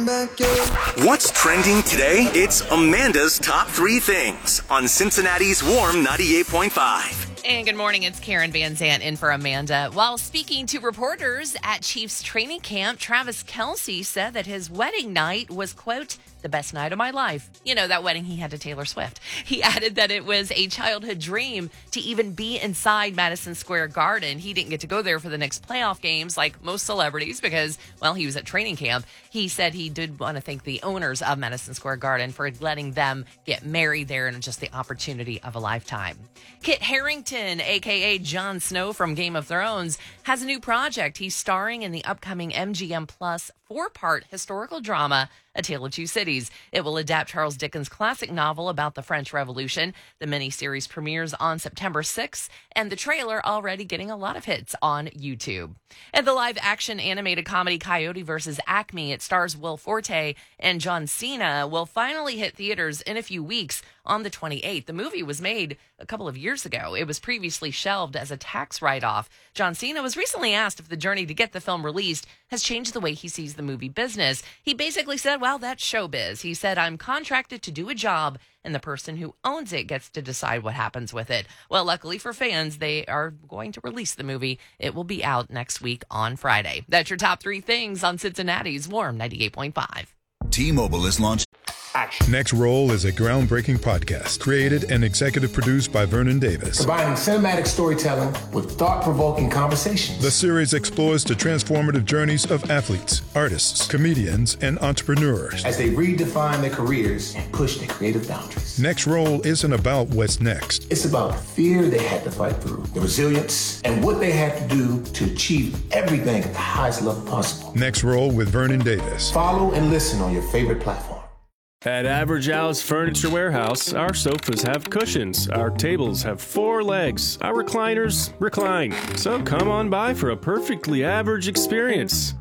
What's trending today? It's Amanda's Top 3 Things on Cincinnati's Warm 98.5. And good morning, it's Karen Van Zant in for Amanda. While speaking to reporters at Chiefs training camp, Travis Kelce said that his wedding night was, quote, the best night of my life. You know, that wedding he had to Taylor Swift. He added that it was a childhood dream to even be inside Madison Square Garden. He didn't get to go there for the next playoff games like most celebrities because, well, he was at training camp. He said he did want to thank the owners of Madison Square Garden for letting them get married there and just the opportunity of a lifetime. Kit Harington, a.k.a. Jon Snow from Game of Thrones, has a new project. He's starring in the upcoming MGM Plus 4-part historical drama, A Tale of Two Cities. It will adapt Charles Dickens' classic novel about the French Revolution. The miniseries premieres on September 6th, and the trailer already getting a lot of hits on YouTube. And the live-action animated comedy Coyote vs. Acme, it stars Will Forte and John Cena, will finally hit theaters in a few weeks on the 28th. The movie was made a couple of years ago. It was previously shelved as a tax write-off. John Cena was recently asked if the journey to get the film released has changed the way he sees the movie business. He basically said, well, that's showbiz. He said, I'm contracted to do a job, and the person who owns it gets to decide what happens with it. Well, luckily for fans, they are going to release the movie. It will be out next week on Friday. That's your top 3 things on Cincinnati's Warm 98.5. T-Mobile has launched Action. Next Roll is a groundbreaking podcast created and executive produced by Vernon Davis. Combining cinematic storytelling with thought-provoking conversations. The series explores the transformative journeys of athletes, artists, comedians, and entrepreneurs as they redefine their careers and push their creative boundaries. Next Roll isn't about what's next. It's about the fear they had to fight through, the resilience, and what they had to do to achieve everything at the highest level possible. Next Roll with Vernon Davis. Follow and listen on your favorite platform. At Average Al's Furniture Warehouse, our sofas have cushions, our tables have 4 legs, our recliners recline. So come on by for a perfectly average experience.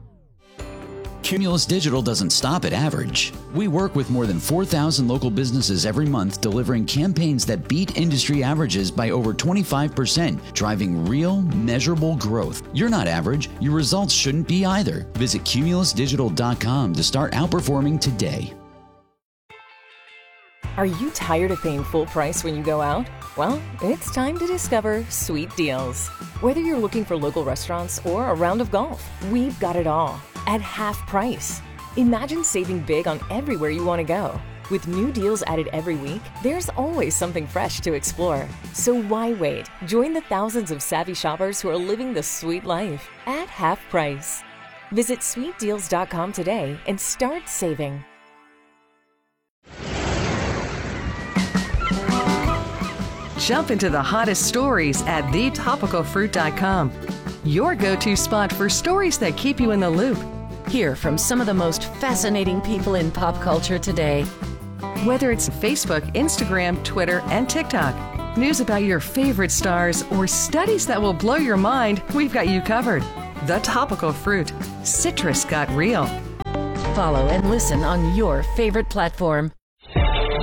Cumulus Digital doesn't stop at average. We work with more than 4,000 local businesses every month, delivering campaigns that beat industry averages by over 25%, driving real, measurable growth. You're not average. Your results shouldn't be either. Visit cumulusdigital.com to start outperforming today. Are you tired of paying full price when you go out? Well, it's time to discover Sweet Deals. Whether you're looking for local restaurants or a round of golf, we've got it all at half price. Imagine saving big on everywhere you want to go. With new deals added every week, there's always something fresh to explore. So why wait? Join the thousands of savvy shoppers who are living the sweet life at half price. Visit sweetdeals.com today and start saving. Jump into the hottest stories at thetopicalfruit.com. Your go-to spot for stories that keep you in the loop. Hear from some of the most fascinating people in pop culture today. Whether it's Facebook, Instagram, Twitter, and TikTok, news about your favorite stars, or studies that will blow your mind, we've got you covered. The Topical Fruit. Citrus got real. Follow and listen on your favorite platform.